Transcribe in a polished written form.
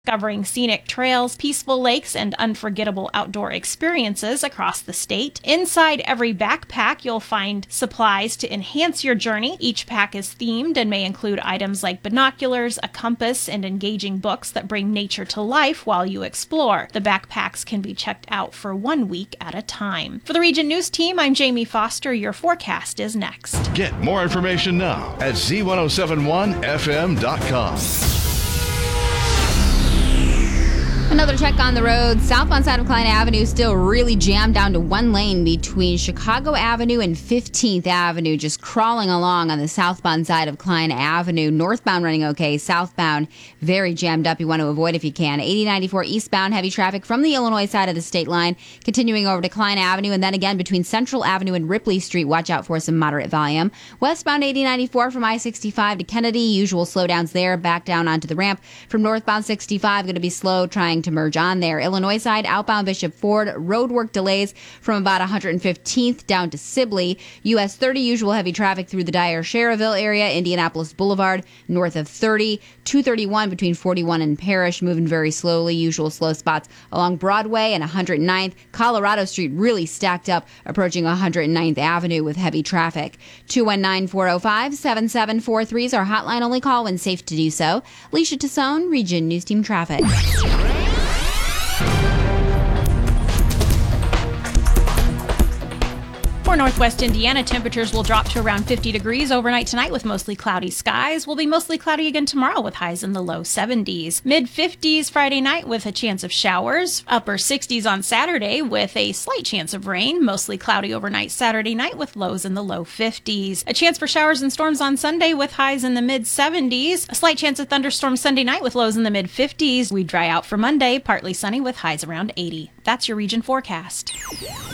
Discovering scenic trails, peaceful lakes, and unforgettable outdoor experiences across the state. Inside every backpack, you'll find supplies to enhance your journey. Each pack is themed and may include items like binoculars, a compass, and engaging books that bring nature to life while you explore. The backpacks can be checked out for 1 week at a time. For the Region News Team, I'm Jamie Foster. Your forecast is next. Get more information now at z1071fm.com. Another check on the road. Southbound side of Klein Avenue still really jammed down to one lane between Chicago Avenue and 15th Avenue. Just crawling along on the southbound side of Klein Avenue. Northbound running okay. Southbound very jammed up. You want to avoid if you can. 8094 eastbound heavy traffic from the Illinois side of the state line. Continuing over to Klein Avenue and then again between Central Avenue and Ripley Street. Watch out for some moderate volume. Westbound 8094 from I-65 to Kennedy. Usual slowdowns there. Back down onto the ramp. From northbound 65 going to be slow trying to merge on there. Illinois side, outbound Bishop Ford, roadwork delays from about 115th down to Sibley. US 30, usual heavy traffic through the Dyer-Sherrville area, Indianapolis Boulevard, north of 30. 231 between 41 and Parrish, moving very slowly. Usual slow spots along Broadway and 109th. Colorado Street really stacked up, approaching 109th Avenue with heavy traffic. 219-405-7743 is our hotline. Only call when safe to do so. Alicia Tassone, Region News Team Traffic. For Northwest Indiana, temperatures will drop to around 50 degrees overnight tonight with mostly cloudy skies. Will be mostly cloudy again tomorrow with highs in the low 70s. Mid-50s Friday night with a chance of showers. Upper 60s on Saturday with a slight chance of rain. Mostly cloudy overnight Saturday night with lows in the low 50s. A chance for showers and storms on Sunday with highs in the mid-70s. A slight chance of thunderstorms Sunday night with lows in the mid-50s. We dry out for Monday, partly sunny with highs around 80. That's your region forecast.